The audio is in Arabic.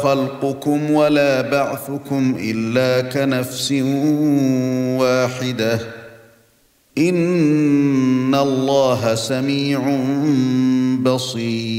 خلقكم ولا بعثكم إلا كنفس واحدة إن الله سميع بصير